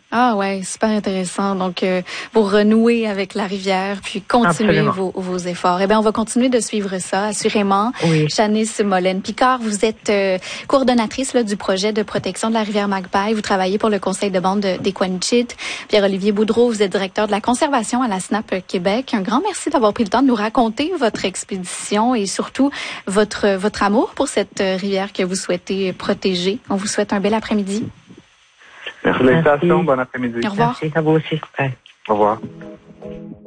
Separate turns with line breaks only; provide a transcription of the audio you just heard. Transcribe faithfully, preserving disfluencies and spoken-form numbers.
Ah ouais, super intéressant. Donc, euh, vous renouez avec la rivière, puis continuez vos, vos efforts. Eh bien, on va continuer de suivre ça, assurément.
Oui.
Shanice Molène-Picard, vous êtes euh, coordonnatrice là, du projet de protection de la rivière Magpie. Vous travaillez pour le conseil de bande de, des Quanichit. Pierre-Olivier Boudreau, vous êtes directeur de la conservation à la S N A P Québec. Un grand merci d'avoir pris le temps de nous raconter votre expédition et surtout votre, votre amour pour cette rivière que vous souhaitez protéger. On vous souhaite un bel après-midi.
Merci de l'invitation. Bon après-midi.
Au revoir.
Merci à vous aussi.
Au revoir.